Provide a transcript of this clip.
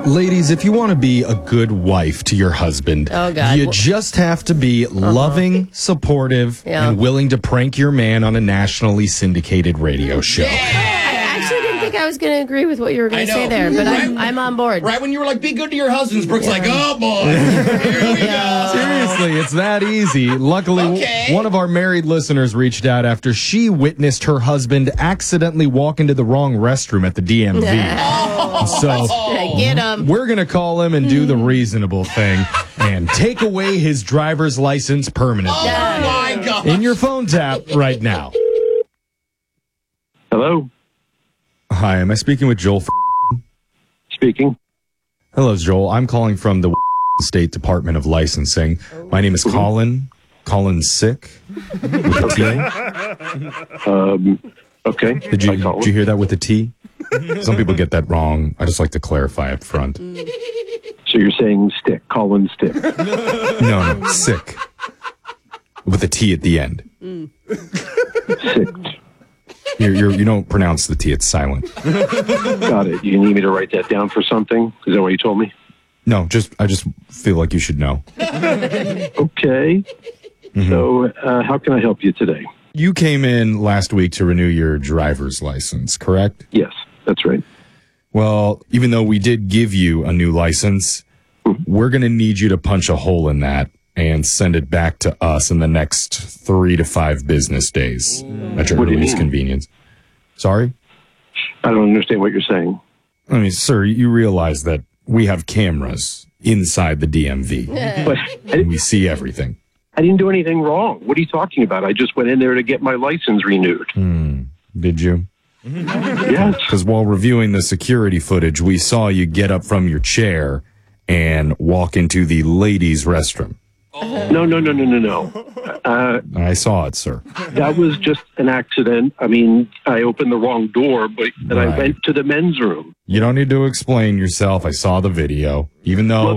Ladies, if you want to be a good wife to your husband, you just have to be loving, supportive, and willing to prank your man on a nationally syndicated radio show. I actually didn't think I was going to agree with what you were going to say there, but I'm on board. Right when you were like, be good to your husbands, Brooke's like, oh, boy. Here we go. Seriously, it's that easy. Luckily, one of our married listeners reached out after she witnessed her husband accidentally walk into the wrong restroom at the DMV. So get him. We're going to call him and do the reasonable thing and take away his driver's license permanently. Oh, my God. In your phone tap right now. Hello? Hi, am I speaking with Joel? Speaking. Hello, Joel. I'm calling from the State Department of Licensing. My name is Colin. Colin Sick. With a T. Okay. Did you hear that with a T? Some people get that wrong. I just like to clarify up front. So you're saying stick, Colin Stick. No, sick. With a T at the end. Sick. You don't pronounce the T, it's silent. Got it. You need me to write that down for something? Is that what you told me? No, I just feel like you should know. Okay. So how can I help you today? You came in last week to renew your driver's license, correct? Yes, that's right. Well, even though we did give you a new license, we're going to need you to punch a hole in that and send it back to us in the next 3 to 5 business days at your earliest convenience. Sorry? I don't understand what you're saying. I mean, sir, you realize that we have cameras inside the DMV. But and we see everything. I didn't do anything wrong. What are you talking about? I just went in there to get my license renewed. Did you? Yes. Because while reviewing the security footage, we saw you get up from your chair and walk into the ladies' restroom. No. I saw it, sir. That was just an accident. I mean, I opened the wrong door, but I went to the men's room. You don't need to explain yourself. I saw the video. Even though